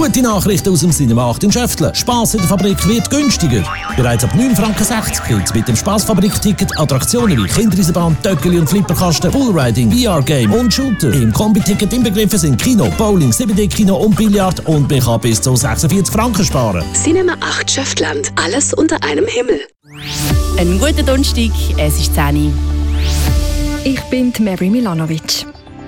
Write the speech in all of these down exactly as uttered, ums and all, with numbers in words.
Gute Nachrichten aus dem Cinema acht in Schäftle. Spass in der Fabrik wird günstiger. Bereits ab neun Franken sechzig gibt es mit dem Spassfabrik-Ticket Attraktionen wie Kindereisenbahn, Töckeli und Flipperkasten, Bullriding, V R-Game und Shooter. Im Kombi-Ticket inbegriffen sind Kino, Bowling, sieben D-Kino und Billard und man kann bis zu sechsundvierzig Franken sparen. Cinema acht Schäftland. Alles unter einem Himmel. Einen guten Donnerstag, es ist zehn Uhr. Ich bin Mary Milanovic.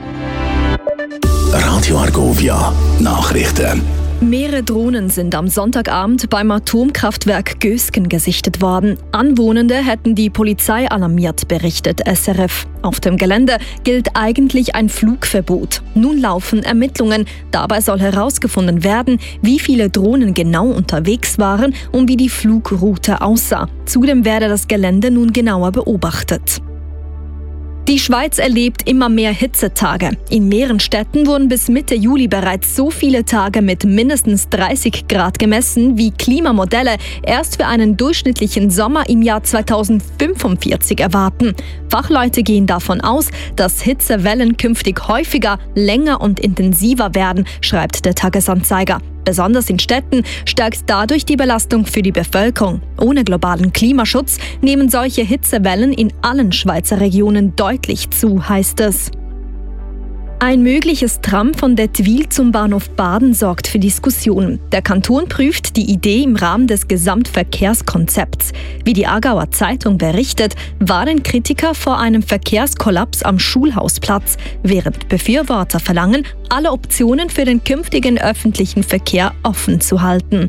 Radio Argovia Nachrichten. Mehrere Drohnen sind am Sonntagabend beim Atomkraftwerk Gösgen gesichtet worden. Anwohnende hätten die Polizei alarmiert, berichtet S R F. Auf dem Gelände gilt eigentlich ein Flugverbot. Nun laufen Ermittlungen. Dabei soll herausgefunden werden, wie viele Drohnen genau unterwegs waren und wie die Flugroute aussah. Zudem werde das Gelände nun genauer beobachtet. Die Schweiz erlebt immer mehr Hitzetage. In mehreren Städten wurden bis Mitte Juli bereits so viele Tage mit mindestens dreißig Grad gemessen, wie Klimamodelle erst für einen durchschnittlichen Sommer im Jahr zweitausendfünfundvierzig erwarten. Fachleute gehen davon aus, dass Hitzewellen künftig häufiger, länger und intensiver werden, schreibt der Tagesanzeiger. Besonders in Städten steigt dadurch die Belastung für die Bevölkerung. Ohne globalen Klimaschutz nehmen solche Hitzewellen in allen Schweizer Regionen deutlich zu, heißt es. Ein mögliches Tram von Dettwil zum Bahnhof Baden sorgt für Diskussionen. Der Kanton prüft die Idee im Rahmen des Gesamtverkehrskonzepts. Wie die Aargauer Zeitung berichtet, warnen Kritiker vor einem Verkehrskollaps am Schulhausplatz, während Befürworter verlangen, alle Optionen für den künftigen öffentlichen Verkehr offen zu halten.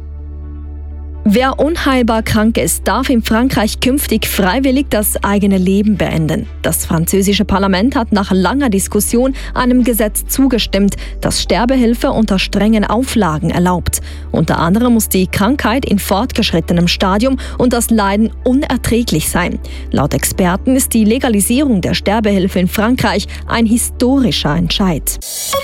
Wer unheilbar krank ist, darf in Frankreich künftig freiwillig das eigene Leben beenden. Das französische Parlament hat nach langer Diskussion einem Gesetz zugestimmt, das Sterbehilfe unter strengen Auflagen erlaubt. Unter anderem muss die Krankheit in fortgeschrittenem Stadium und das Leiden unerträglich sein. Laut Experten ist die Legalisierung der Sterbehilfe in Frankreich ein historischer Entscheid.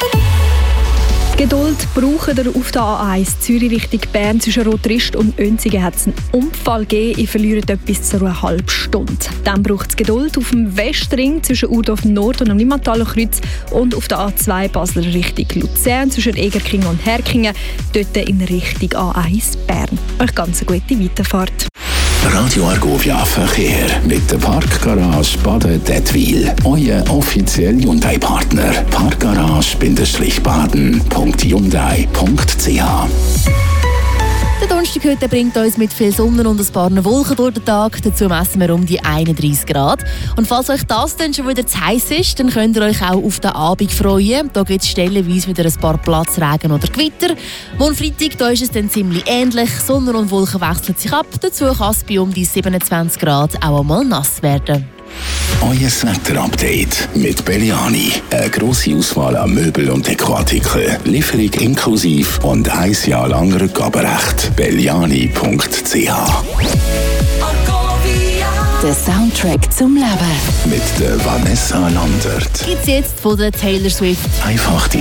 Geduld braucht ihr auf der A eins Zürich Richtung Bern. Zwischen Rotrist und Önzigen hat es einen Unfall gegeben. Ihr verliert etwas zu einer halben Stunde. Dann braucht es Geduld auf dem Westring zwischen Urdorf Nord und dem Limmataler Kreuz und auf der A zwei Basler Richtung Luzern zwischen Egerkingen und Herkingen, dort in Richtung A eins Bern. Euch ganz eine gute Weiterfahrt. Radio Argovia Verkehr mit der Parkgarage Baden-Dettwil. Euer offizieller Hyundai-Partner. Parkgarage-baden punkt hyundai punkt c h. Der Donnerstag heute bringt uns mit viel Sonne und ein paar Wolken durch den Tag. Dazu messen wir um die einunddreißig Grad. Und falls euch das dann schon wieder zu heiß ist, dann könnt ihr euch auch auf den Abend freuen. Da gibt es stellenweise wieder ein paar Platzregen oder Gewitter. Morgen Freitag da ist es dann ziemlich ähnlich. Sonne und Wolken wechseln sich ab. Dazu kann es bei um die siebenundzwanzig Grad auch einmal nass werden. Euer Wetter-Update mit Belliani. Eine grosse Auswahl an Möbel und Dekoartikeln. Lieferung inklusiv und ein Jahr lang Rückgaberecht. belliani punkt c h. Der Soundtrack zum Leben. Mit der Vanessa Landert. Gibt's jetzt von der Taylor Swift. Einfach die